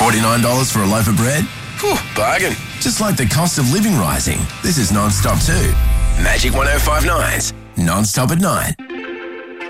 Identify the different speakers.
Speaker 1: $49 for a loaf of bread? Whew, bargain. Just like the cost of living rising, this is Non-Stop too. Magic 105.9's Non-Stop at 9.